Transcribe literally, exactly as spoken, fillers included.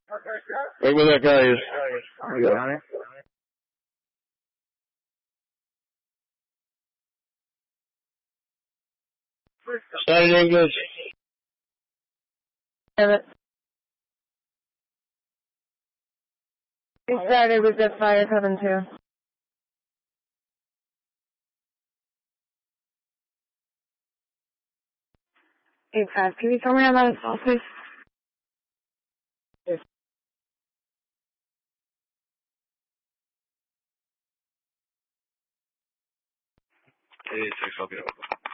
Right where that guy is. There we go. Sign in English. Damn it. We started with the fire coming too. Eight five. Can you tell me about his office? Yes. Eight six. I'll be over.